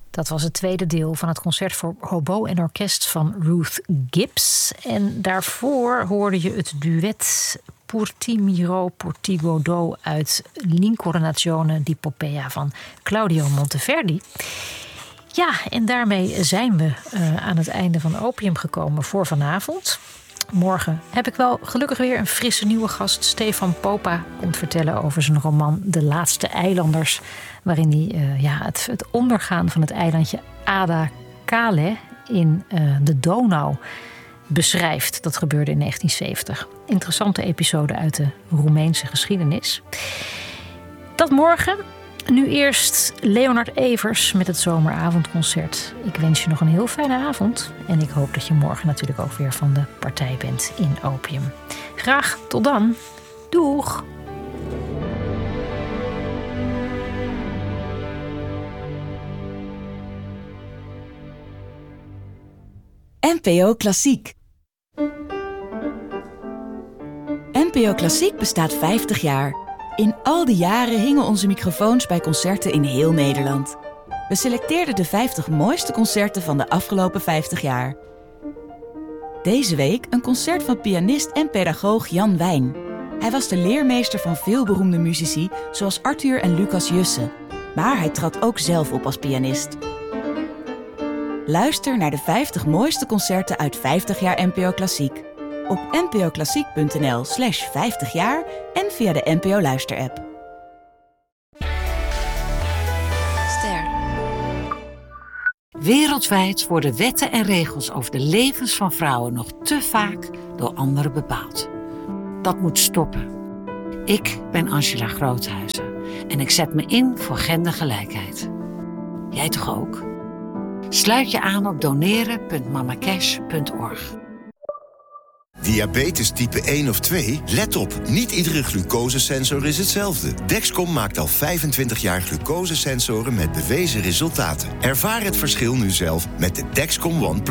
Dat was het tweede deel van het concert voor hobo en orkest van Ruth Gibbs. En daarvoor hoorde je het duet Pour ti miro, pour ti Godot uit L'Incarnazione di Poppea van Claudio Monteverdi. Ja, en daarmee zijn we aan het einde van Opium gekomen voor vanavond. Morgen heb ik wel gelukkig weer een frisse nieuwe gast. Stefan Popa komt vertellen over zijn roman De Laatste Eilanders, waarin hij het ondergaan van het eilandje Ada Kale in de Donau beschrijft. Dat gebeurde in 1970. Interessante episode uit de Roemeense geschiedenis. Dat morgen. Nu eerst Leonard Evers met het zomeravondconcert. Ik wens je nog een heel fijne avond. En ik hoop dat je morgen natuurlijk ook weer van de partij bent in Opium. Graag tot dan. Doeg! NPO Klassiek. NPO Klassiek bestaat 50 jaar. In al die jaren hingen onze microfoons bij concerten in heel Nederland. We selecteerden de 50 mooiste concerten van de afgelopen 50 jaar. Deze week een concert van pianist en pedagoog Jan Wijn. Hij was de leermeester van veel beroemde muzici, zoals Arthur en Lucas Jussen. Maar hij trad ook zelf op als pianist. Luister naar de 50 mooiste concerten uit 50 jaar NPO Klassiek. Op npoklassiek.nl/50 jaar en via de NPO Luister-app. Ster. Wereldwijd worden wetten en regels over de levens van vrouwen nog te vaak door anderen bepaald. Dat moet stoppen. Ik ben Angela Groothuizen en ik zet me in voor gendergelijkheid. Jij toch ook? Sluit je aan op doneren.mamacash.org. Diabetes type 1 of 2? Let op, niet iedere glucosesensor is hetzelfde. Dexcom maakt al 25 jaar glucosesensoren met bewezen resultaten. Ervaar het verschil nu zelf met de Dexcom ONE+.